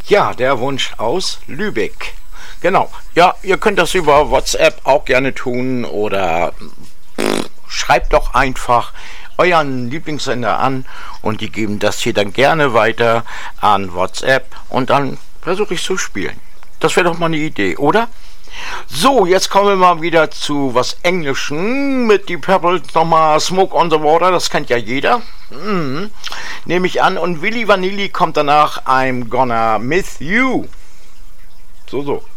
Ja, der Wunsch aus Lübeck. Genau. Ja, ihr könnt das über WhatsApp auch gerne tun oder schreibt doch einfach euren Lieblingssender an und die geben das hier dann gerne weiter an WhatsApp und dann versuche ich zu spielen. Das wäre doch mal eine Idee, oder? So, jetzt kommen wir mal wieder zu was Englischen mit die Purple nochmal Smoke on the Water, das kennt ja jeder. Nehme ich an. Und Willy Vanilli kommt danach I'm Gonna Miss You. So.